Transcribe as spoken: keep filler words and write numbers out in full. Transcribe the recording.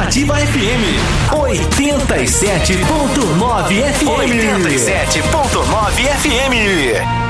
Nativa F M oitenta e sete ponto nove F M. oitenta e sete ponto nove F M.